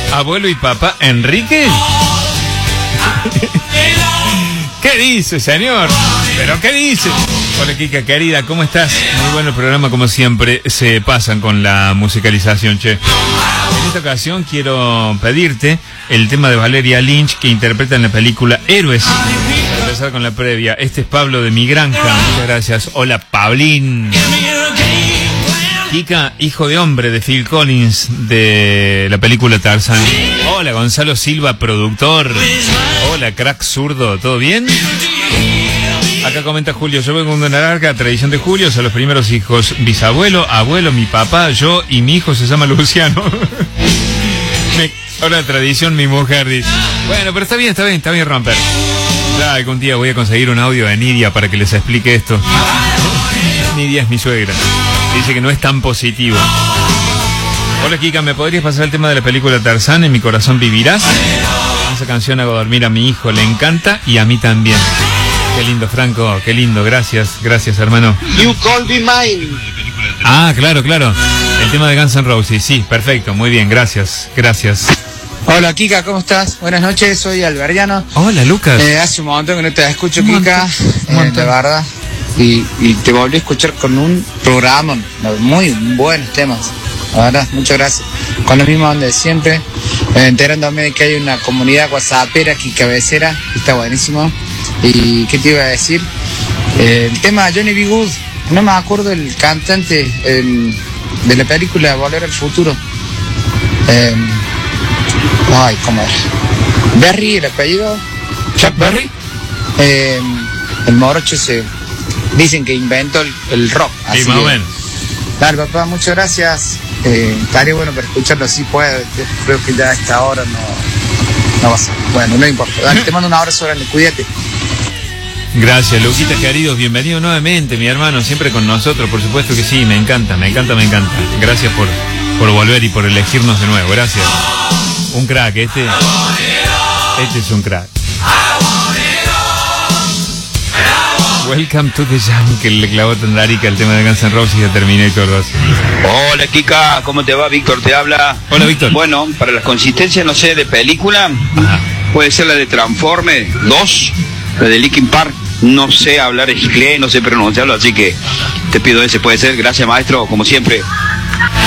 ¿Abuelo y papá Enrique? ¿Qué dice, señor? ¿Pero qué dice? Hola, Kika, querida, ¿cómo estás? Muy bueno el programa, como siempre. Se pasan con la musicalización, che. En esta ocasión quiero pedirte el tema de Valeria Lynch que interpreta en la película Héroes. Para empezar con la previa, este es Pablo de Mi Granja. Muchas gracias. Hola, Pablín. Kika, hijo de hombre de Phil Collins de la película Tarzán. Hola, Gonzalo Silva, productor. Hola, crack zurdo, ¿todo bien? Acá comenta Julio, yo vengo de una larga tradición de Julio, son los primeros hijos, bisabuelo, abuelo, mi papá, yo y mi hijo se llama Luciano. Ahora tradición mi mujer dice. Bueno, pero está bien romper. Ya algún día voy a conseguir un audio de Nidia para que les explique esto. Nidia es mi suegra. Dice que no es tan positivo. Hola, Kika, ¿me podrías pasar el tema de la película Tarzán? En mi corazón vivirás. Esa canción hago dormir a mi hijo, le encanta y a mí también. Qué lindo, Franco, qué lindo, gracias, hermano. You Call Me Mine. Ah, claro. El tema de Guns N' Roses, sí, perfecto, muy bien, gracias. Hola, Kika, ¿cómo estás? Buenas noches, soy Alberiano. Hola, Lucas. Hace un montón que no te escucho, Kika, de verdad. Y te volví a escuchar con un programa, muy buenos temas. La verdad, muchas gracias. Con lo mismo de siempre, enterándome de que hay una comunidad whatsappera aquí cabecera, está buenísimo. ¿Y qué te iba a decir? El tema de Johnny B. Good, no me acuerdo el cantante de la película Volver al Futuro. ¿Cómo es? Berry, el apellido. ¿Chuck Berry? El morocho se dicen que inventó el rock. Sí, más o menos. Dale, papá, muchas gracias. Estaría bueno para escucharlo así puedo. Creo que ya a esta hora no va a ser. Bueno, no importa. Dale, te mando un abrazo grande, cuídate. Gracias, Luquita, queridos, bienvenido nuevamente, mi hermano, siempre con nosotros, por supuesto que sí, me encanta. Gracias por volver y por elegirnos de nuevo, gracias. Un crack, este es un crack. Welcome to the Jam, que le clavó Tandarica el tema de Guns N' Roses y de Terminator 2. Hola, Kika, ¿cómo te va? Víctor te habla. Hola, Víctor. Bueno, para las consistencias, no sé, de película, puede ser la de Transformers 2, la de Linkin Park. No sé hablar inglés, no sé pronunciarlo, así que te pido ese, puede ser. Gracias, maestro, como siempre.